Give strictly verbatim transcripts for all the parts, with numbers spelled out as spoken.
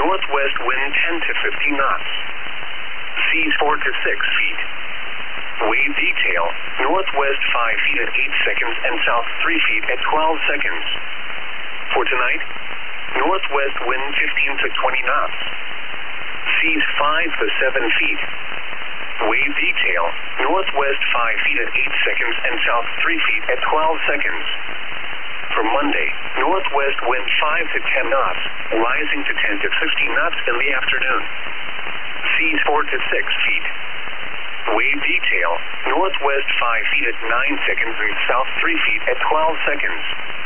Northwest wind ten to fifteen knots. Seas four to six feet. Wave detail, northwest five feet at eight seconds and south three feet at twelve seconds. For tonight, northwest wind fifteen to twenty knots. Seas five to seven feet. Wave detail, northwest five feet at eight seconds and south three feet at twelve seconds. For Monday, northwest wind five to ten knots, rising to ten to fifteen knots in the afternoon. Seas four to six feet. Wave detail, northwest five feet at nine seconds and south three feet at twelve seconds.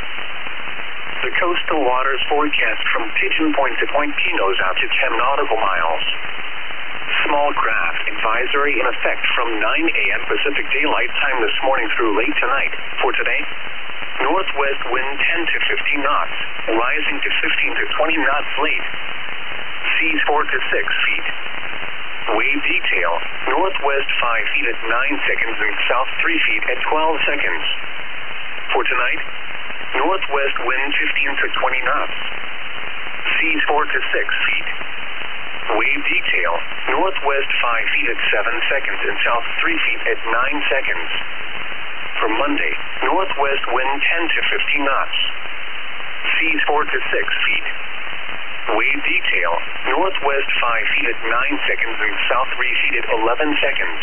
The coastal waters forecast from Pigeon Point to Point Pinos out to ten nautical miles. Small craft advisory in effect from nine a m Pacific Daylight Time this morning through late tonight. For today, northwest wind ten to fifteen knots, rising to fifteen to twenty knots late. Seas four to six feet. Wave detail, northwest five feet at nine seconds and south three feet at twelve seconds. For tonight, northwest wind fifteen to twenty knots. Seas four to six feet. Wave detail, northwest five feet at seven seconds and south three feet at nine seconds. For Monday, northwest wind ten to fifteen knots. Seas four to six feet. Wave detail, northwest five feet at nine seconds and south three feet at eleven seconds.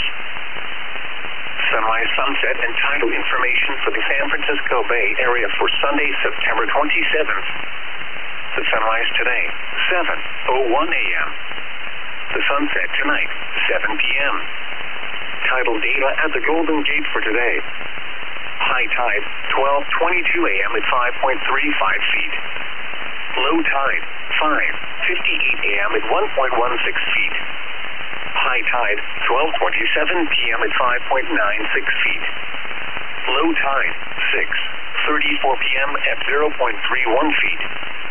Sunrise, sunset, and tidal information for the San Francisco Bay Area for Sunday, September twenty-seventh. The sunrise today, seven oh one a m The sunset tonight, seven p m Tidal data at the Golden Gate for today. High tide, twelve twenty-two a m at five point three five feet. Low tide, five fifty-eight a m at one point one six feet. High tide, twelve twenty-seven p m at five point nine six feet. Low tide, six thirty-four p m at zero point three one feet.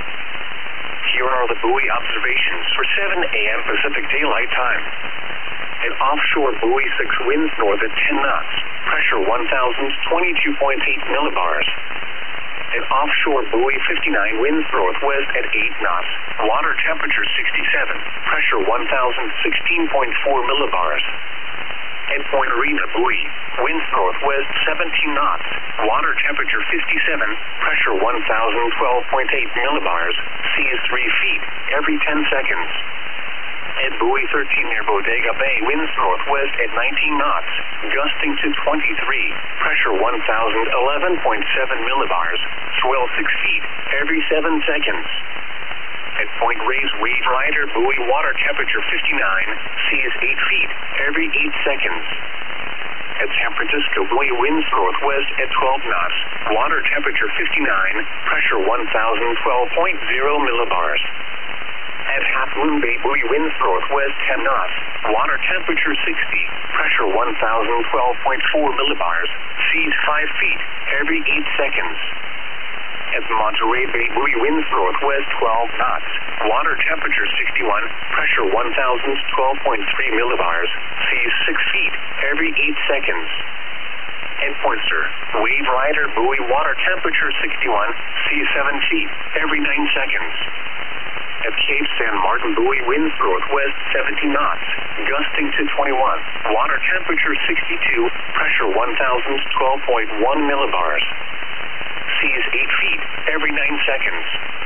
Here are the buoy observations for seven a m Pacific Daylight Time. An offshore buoy six winds north at ten knots, pressure one thousand twenty-two point eight millibars. An offshore buoy fifty-nine winds northwest at eight knots, water temperature sixty-seven, pressure one thousand sixteen point four millibars. At Point Arena buoy, winds northwest seventeen knots, water temperature fifty-seven, pressure one thousand twelve point eight millibars, seas three feet every ten seconds. At buoy thirteen near Bodega Bay, winds northwest at nineteen knots, gusting to twenty-three, pressure one thousand eleven point seven millibars, swell six feet every seven seconds. At Point Reyes Wave Rider buoy, water temperature fifty-nine, seas eight feet every eight seconds. At San Francisco buoy, winds northwest at twelve knots, water temperature fifty-nine, pressure one thousand twelve point zero millibars. At Half Moon Bay buoy, winds northwest ten knots, water temperature sixty, pressure one thousand twelve point four millibars, seas five feet every eight seconds. At Monterey Bay buoy, winds northwest twelve knots, water temperature sixty-one, pressure one thousand twelve point three millibars, seas six feet every eight seconds. At Pointer, Wave Rider buoy, water temperature sixty-one, seas seven feet every nine seconds. At Cape San Martin buoy, winds northwest seventeen knots, gusting to twenty-one, water temperature sixty-two, pressure one thousand twelve point one millibars. Seas eight feet every nine seconds.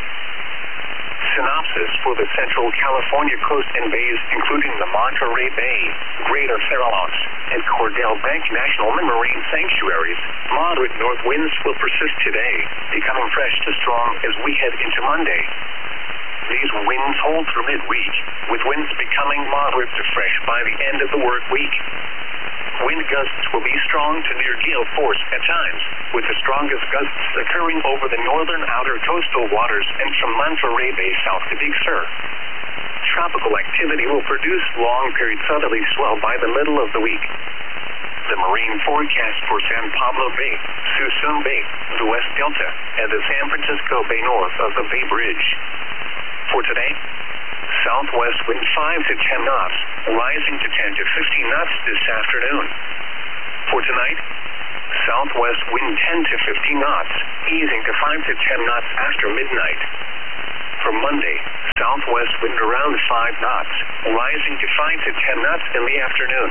Synopsis for the Central California coast and bays, including the Monterey Bay, Greater Farallones, and Cordell Bank National Marine Sanctuaries. Moderate north winds will persist today, becoming fresh to strong as we head into Monday. These winds hold through midweek, with winds becoming moderate to fresh by the end of the work week. Wind gusts will be strong to near gale force at times, with the strongest gusts occurring over the northern outer coastal waters and from Monterey Bay south to Big Sur. Tropical activity will produce long-period southerly swell by the middle of the week. The marine forecast for San Pablo Bay, Suisun Bay, the West Delta, and the San Francisco Bay north of the Bay Bridge. For today, southwest wind five to ten knots, rising to ten to fifteen knots this afternoon. For tonight, southwest wind ten to fifteen knots, easing to five to ten knots after midnight. For Monday, Southwest wind around five knots, rising to five to ten knots in the afternoon.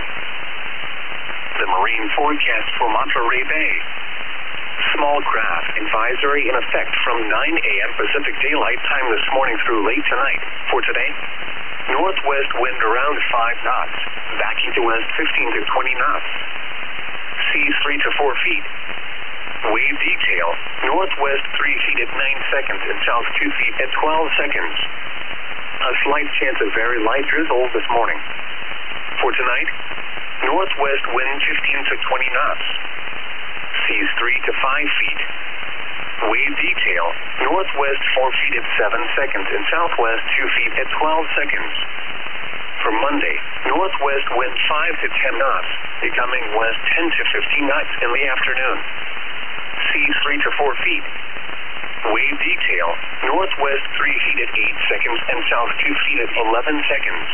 The marine forecast for Monterey Bay. Small craft advisory in effect from nine a m Pacific Daylight Time this morning through late tonight. For today, northwest wind around five knots, backing to west fifteen to twenty knots. Seas three to four feet. Wave detail, northwest three feet at nine seconds and south two feet at twelve seconds. A slight chance of very light drizzle this morning. For tonight, northwest wind fifteen to twenty knots. Seas three to five feet. Wave detail, northwest four feet at seven seconds and southwest two feet at twelve seconds. For Monday, northwest wind five to ten knots, becoming west ten to fifteen knots in the afternoon. Seas three to four feet. Wave detail, northwest three feet at eight seconds and south two feet at eleven seconds.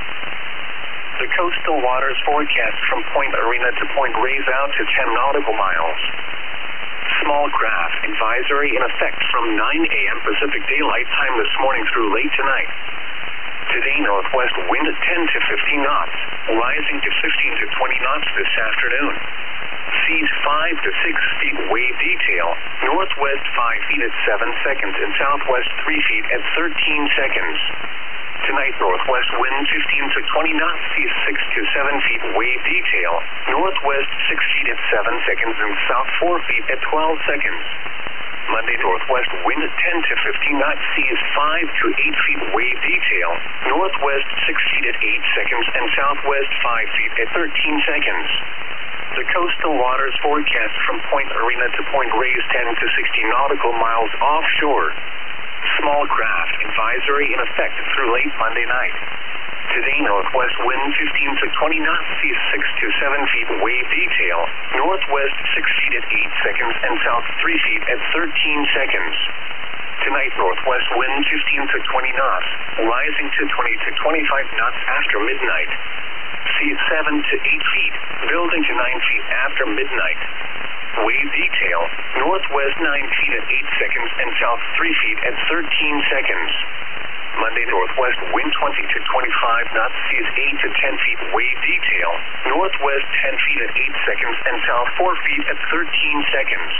The coastal waters forecast from Point Arena to Point Reyes out to ten nautical miles. Small craft advisory in effect from nine a m Pacific Daylight Time this morning through late tonight. Today, northwest wind at ten to fifteen knots, rising to fifteen to twenty knots this afternoon. Seas five to six feet. Wave detail, northwest five feet at seven seconds and southwest three feet at thirteen seconds. Tonight, northwest wind fifteen to twenty knots, seas six to seven feet. Wave detail, northwest six feet at seven seconds and south four feet at twelve seconds. Monday, northwest wind at ten to fifteen knots, seas five to eight feet. Wave detail, northwest six feet at eight seconds and southwest five feet at thirteen seconds. The coastal waters forecast from Point Arena to Point Reyes ten to sixty nautical miles offshore. Small craft advisory in effect through late Monday night. Today, northwest wind fifteen to twenty knots, seas six to seven feet. Wave detail, northwest six feet at eight seconds and south three feet at thirteen seconds. Tonight, northwest wind fifteen to twenty knots, rising to twenty to twenty-five knots after midnight. Seas seven to eight feet, building to nine feet after midnight. Wave detail, northwest nine feet at eight seconds and south three feet at thirteen seconds. Monday, northwest wind twenty to twenty-five knots, seas eight to ten feet. Wave detail, northwest ten feet at eight seconds and south four feet at thirteen seconds.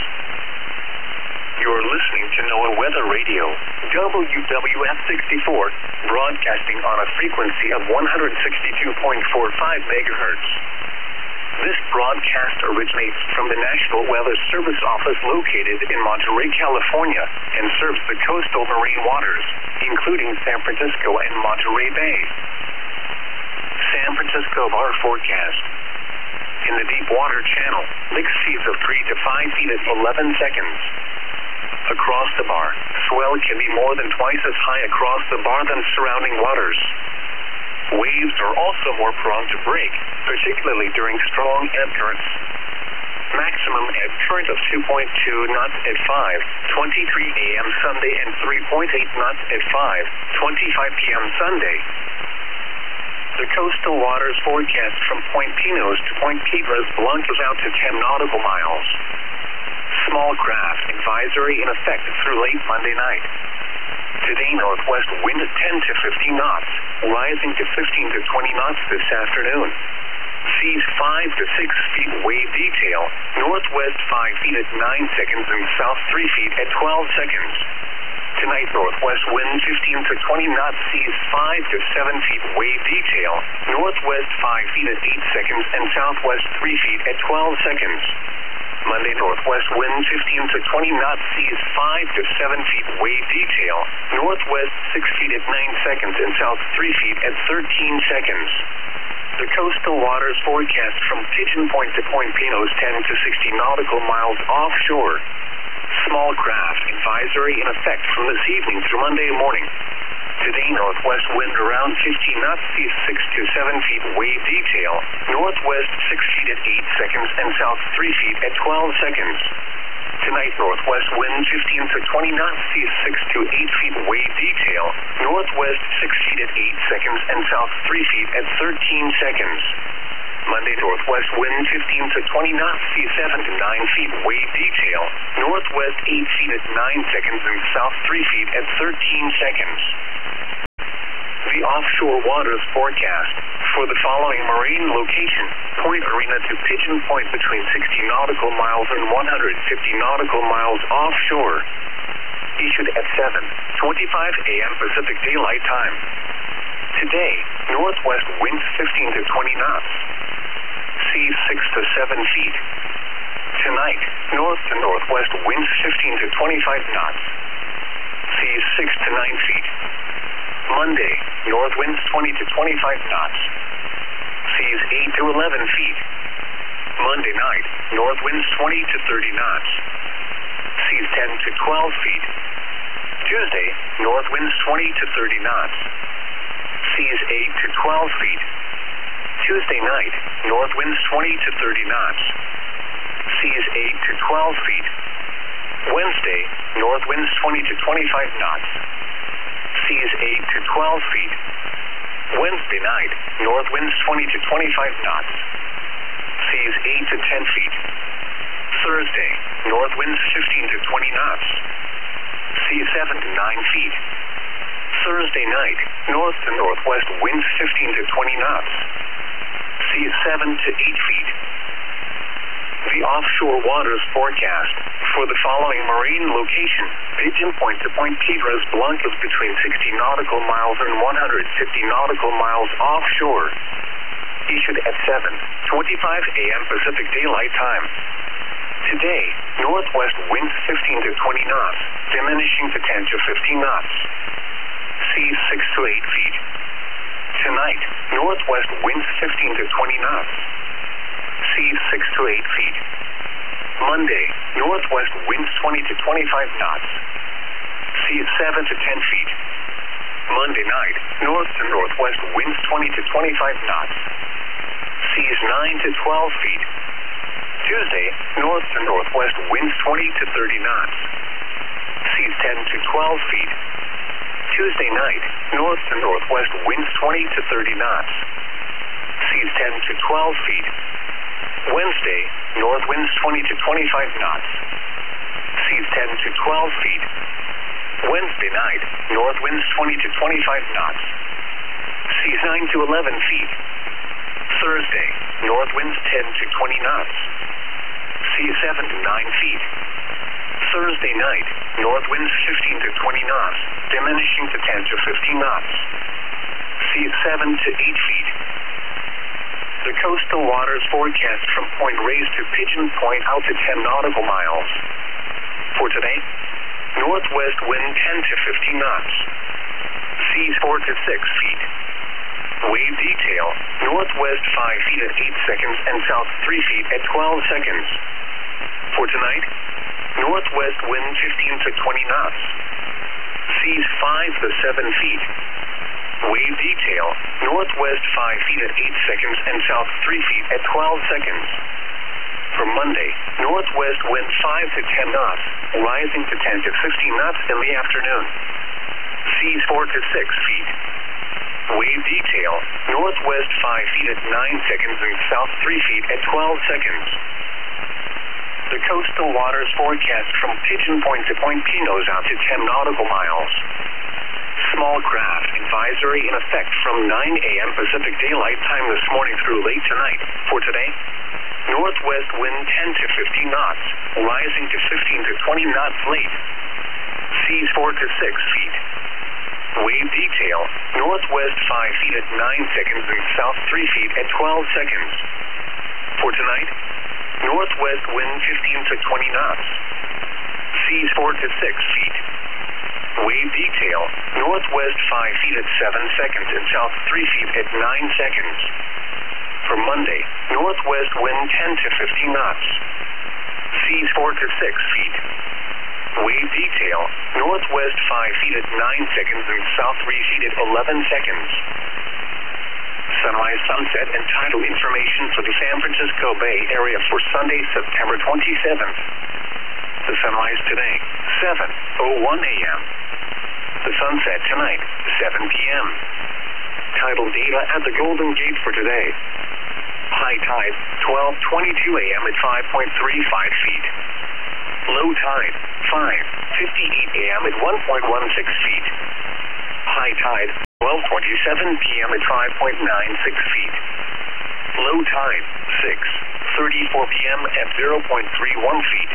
You're listening to NOAA Weather Radio, W W F sixty-four, broadcasting on a frequency of one hundred sixty-two point four five megahertz. This broadcast originates from the National Weather Service Office located in Monterey, California, and serves the coastal marine waters, including San Francisco and Monterey Bay. San Francisco bar forecast. In the deep water channel, mixed seas of three to five feet at eleven seconds. Across the bar, swell can be more than twice as high across the bar than surrounding waters. Waves are also more prone to break, particularly during strong ebb currents. Maximum ebb current of two point two knots at five twenty-three a m Sunday and three point eight knots at five twenty-five p m Sunday. The coastal waters forecast from Point Pinos to Point Piedras Blancas out to ten nautical miles. Small craft advisory in effect through late Monday night. Today, northwest wind at ten to fifteen knots, rising to fifteen to twenty knots this afternoon. Seas five to six feet. Wave detail, northwest five feet at nine seconds and south three feet at twelve seconds. Tonight, northwest wind fifteen to twenty knots, seas five to seven feet. Wave detail, northwest five feet at eight seconds and southwest three feet at twelve seconds. Monday, northwest wind fifteen to twenty knots, seas five to seven feet. Wave detail, northwest six feet at nine seconds and south three feet at thirteen seconds. The coastal waters forecast from Pigeon Point to Point Pinos ten to sixty nautical miles offshore. Small craft advisory in effect from this evening through Monday morning. Today, northwest wind around fifteen knots, seas six to seven feet. Wave detail, northwest six feet at eight seconds and south three feet at twelve seconds. Tonight, northwest wind fifteen to twenty knots, seas six to eight feet. Wave detail, northwest six feet at eight seconds and south three feet at thirteen seconds. Monday, northwest wind fifteen to twenty knots, seas seven to nine feet. Wave detail, northwest eight feet at nine seconds and south three feet at thirteen seconds. the offshore waters forecast for the following marine location: Point Arena to Pigeon Point between sixty nautical miles and one hundred fifty nautical miles offshore. Issued at seven twenty-five a m Pacific Daylight Time. Today, northwest winds fifteen to twenty knots. Seas six to seven feet. Tonight, north to northwest winds fifteen to twenty-five knots. Seas six to nine feet. Monday, north winds twenty to twenty-five knots. Seas eight to eleven feet. Monday night, north winds twenty to thirty knots. Seas ten to twelve feet. Tuesday, north winds twenty to thirty knots. Seas eight to twelve feet. Tuesday night, north winds twenty to thirty knots. Seas eight to twelve feet. Wednesday, north winds twenty to twenty-five knots. Seas eight to twelve feet. Wednesday night, north winds twenty to twenty-five knots. Seas eight to ten feet. Thursday, north winds fifteen to twenty knots. Seas seven to nine feet. Thursday night, north to northwest winds fifteen to twenty knots. Seas seven to eight feet. The offshore waters forecast for the following marine location: Pigeon Point to Point Piedras Blancas between sixty nautical miles and one hundred fifty nautical miles offshore. Issued at seven twenty-five a m Pacific Daylight Time. Today, northwest winds fifteen to twenty knots, diminishing to ten to fifteen knots. Seas six to eight feet. Tonight, northwest winds fifteen to twenty knots. Seas six to eight feet. Monday, northwest winds twenty to twenty-five knots. Seas seven to ten feet. Monday night, north to northwest winds twenty to twenty-five knots. Seas nine to twelve feet. Tuesday, north to northwest winds twenty to thirty knots. Seas ten to twelve feet. Tuesday night, north to northwest winds twenty to thirty knots. Seas ten to twelve feet. Wednesday, north winds twenty to twenty-five knots. Seas ten to twelve feet. Wednesday night, north winds twenty to twenty-five knots. Seas nine to eleven feet. Thursday, north winds ten to twenty knots. Seas seven to nine feet. Thursday night, north winds fifteen to twenty knots, diminishing to ten to fifteen knots. Seas seven to eight feet. The coastal waters forecast from Point Reyes to Pigeon Point out to ten nautical miles. For today, northwest wind ten to fifteen knots. Seas four to six feet. Wave detail, northwest five feet at eight seconds and south three feet at twelve seconds. For tonight, northwest wind fifteen to twenty knots. Seas five to seven feet. Wave detail, northwest five feet at eight seconds and south three feet at twelve seconds. For Monday, northwest wind five to ten knots, rising to ten to fifteen knots in the afternoon. Seas four to six feet. Wave detail, northwest five feet at nine seconds and south three feet at twelve seconds. The coastal waters forecast from Pigeon Point to Point Pinos out to ten nautical miles. Small craft advisory in effect from nine a m Pacific Daylight Time this morning through late tonight. For today, northwest wind ten to fifteen knots, rising to fifteen to twenty knots late. Seas four to six feet. Wave detail, northwest five feet at nine seconds and south three feet at twelve seconds. For tonight, northwest wind fifteen to twenty knots. Seas four to six feet. Wave detail, northwest five feet at seven seconds and south three feet at nine seconds. For Monday, northwest wind ten to fifteen knots. Seas four to six feet. Wave detail, northwest five feet at nine seconds and south three feet at eleven seconds. Sunrise, sunset, and tidal information for the San Francisco Bay Area for Sunday, September twenty-seventh. The sunrise today, seven oh one a m The sunset tonight, seven p m Tidal data at the Golden Gate for today. High tide, twelve twenty-two a m at five point three five feet. Low tide, five fifty-eight a m at one point one six feet. High tide, twelve twenty-seven p m at five point nine six feet. Low tide, six thirty-four p m at zero point three one feet.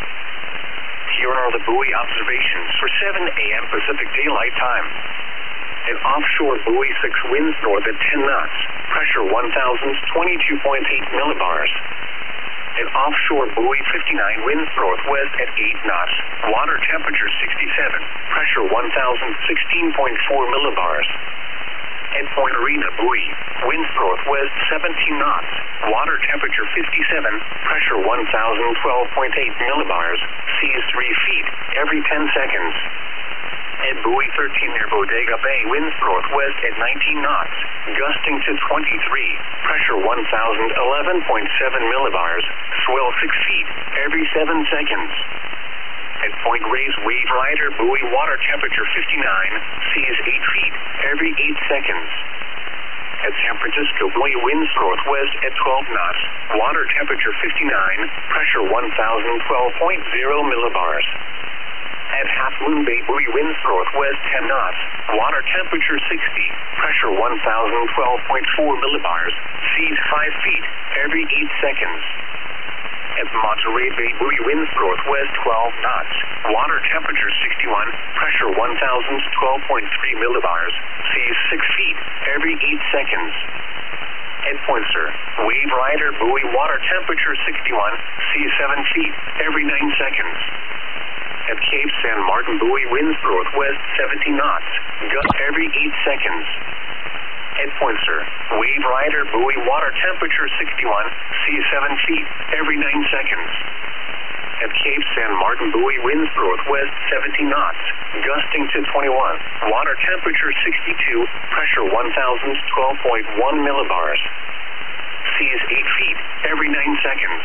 Here are the buoy observations for seven a m Pacific Daylight Time. An offshore buoy six winds north at ten knots, pressure one thousand twenty-two point eight millibars. An offshore buoy fifty-nine winds northwest at eight knots, water temperature sixty-seven, pressure one thousand sixteen point four millibars. At Point Arena buoy, winds northwest seventeen knots, water temperature fifty-seven, pressure one thousand twelve point eight millibars, seas three feet every ten seconds. At buoy thirteen near Bodega Bay, winds northwest at nineteen knots, gusting to twenty-three, pressure one thousand eleven point seven millibars, swell six feet every seven seconds. At Point Reyes Wave Rider buoy, water temperature fifty-nine, seas eight feet every eight seconds. At San Francisco buoy, winds northwest at twelve knots, water temperature fifty-nine, pressure one thousand twelve point zero millibars. At Half Moon Bay buoy, winds northwest ten knots, water temperature sixty, pressure one thousand twelve point four millibars, seas five feet every eight seconds. At Monterey Bay buoy, winds northwest twelve knots, water temperature sixty-one, pressure one thousand twelve point three millibars, seas six feet every eight seconds. At Point Sur, Wave Rider buoy, water temperature sixty-one, seas seven feet every nine seconds. At Cape San Martin buoy, winds northwest seventy knots, gust every eight seconds. At Point Sur, Wave Rider buoy, water temperature sixty-one, seas seven feet every nine seconds. At Cape San Martin buoy, winds northwest seventy knots, gusting to twenty-one, water temperature sixty-two, pressure one thousand twelve point one millibars, seas eight feet every nine seconds.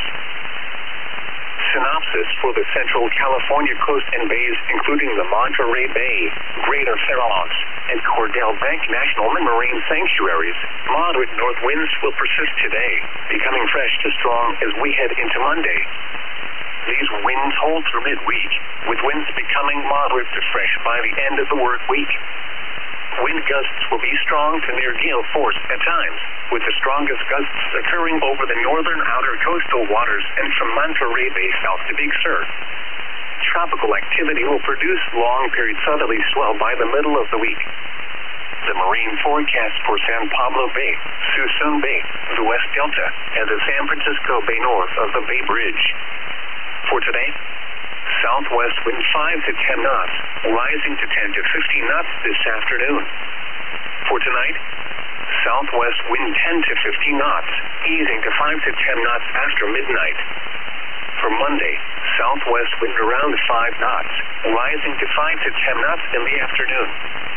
Synopsis for the Central California coast and bays, including the Monterey Bay, Greater Fair Oaks, and Cordell Bank National Marine Sanctuaries. Moderate north winds will persist today, becoming fresh to strong as we head into Monday. These winds hold through midweek, with winds becoming moderate to fresh by the end of the work week. Wind gusts will be strong to near gale force at times, with the strongest gusts occurring over the northern outer coastal waters and from Monterey Bay south to Big Sur. Tropical activity will produce long-period southerly swell by the middle of the week. The marine forecast for San Pablo Bay, Suisun Bay, the West Delta, and the San Francisco Bay north of the Bay Bridge. For today, southwest wind five to ten knots, rising to ten to fifteen knots this afternoon. For tonight, southwest wind ten to fifteen knots, easing to five to ten knots after midnight. For Monday, southwest wind around five knots, rising to five to ten knots in the afternoon.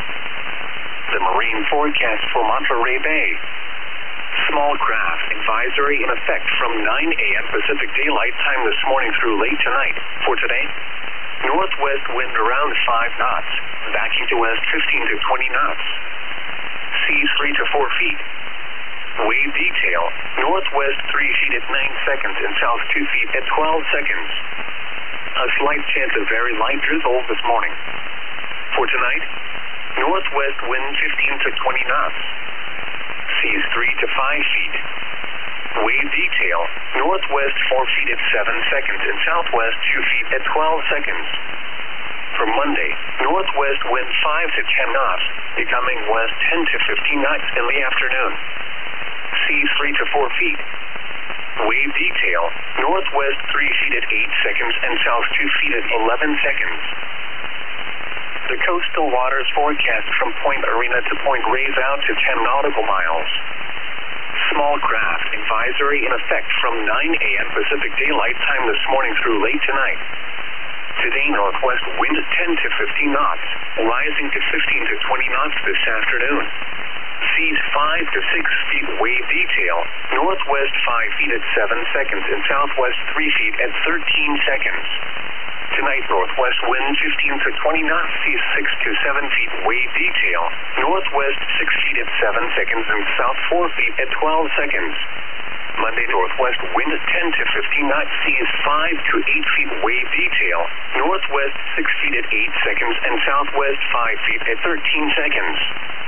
The marine forecast for Monterey Bay. Small craft advisory in effect from nine a m Pacific Daylight Time this morning through late tonight. For today, northwest wind around five knots, backing to west fifteen to twenty knots. Seas three to four feet. Wave detail, northwest three feet at nine seconds and south two feet at twelve seconds. A slight chance of very light drizzle this morning. For tonight, northwest wind fifteen to twenty knots. Seas three to five feet. Wave detail, northwest four feet at seven seconds and southwest two feet at twelve seconds. For Monday, northwest wind five to ten knots, becoming west ten to fifteen knots in the afternoon. Seas three to four feet. Wave detail, northwest three feet at eight seconds and south two feet at eleven seconds. The coastal waters forecast from Point Arena to Point Reyes out to ten nautical miles. Small craft advisory in effect from nine a m Pacific Daylight Time this morning through late tonight. Today, northwest wind ten to fifteen knots, rising to fifteen to twenty knots this afternoon. Seas five to six feet. Wave detail, northwest five feet at seven seconds and southwest three feet at thirteen seconds. Tonight, northwest wind fifteen to twenty knots, seas six to seven feet. Wave detail, northwest six feet at seven seconds and south four feet at twelve seconds. Monday, northwest wind ten to fifteen knots, seas five to eight feet. Wave detail, northwest six feet at eight seconds and southwest five feet at thirteen seconds.